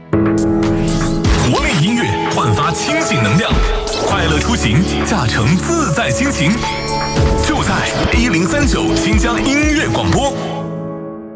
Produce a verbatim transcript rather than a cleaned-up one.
活力音乐焕发清醒能量，快乐出行，驾乘自在心情。就在一零三九新疆音乐广播。